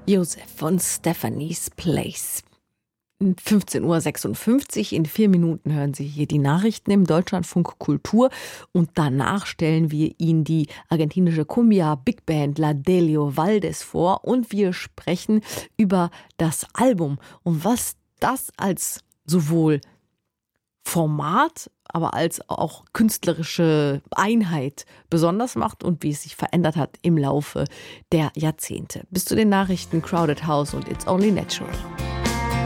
Joseph von Stephanie's Place. 15:56 Uhr, in 4 Minuten hören Sie hier die Nachrichten im Deutschlandfunk Kultur und danach stellen wir Ihnen die argentinische Cumbia Big Band La Delio Valdés vor und wir sprechen über das Album und was das als sowohl Format, aber als auch künstlerische Einheit besonders macht und wie es sich verändert hat im Laufe der Jahrzehnte. Bis zu den Nachrichten Crowded House und It's Only Natural.